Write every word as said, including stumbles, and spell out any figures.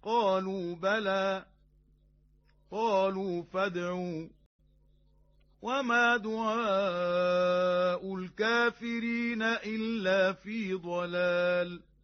قالوا بلى قالوا فادعوا وما دعاء الكافرين إلا في ضلال